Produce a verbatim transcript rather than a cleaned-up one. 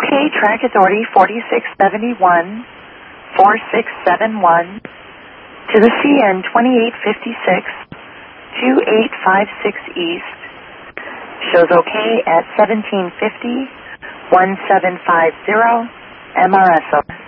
Okay, track authority forty-six seventy-one, forty-six seventy-one to the C N twenty-eight fifty-six, twenty-eight fifty-six East. Shows okay at seventeen fifty, seventeen fifty, M R S O.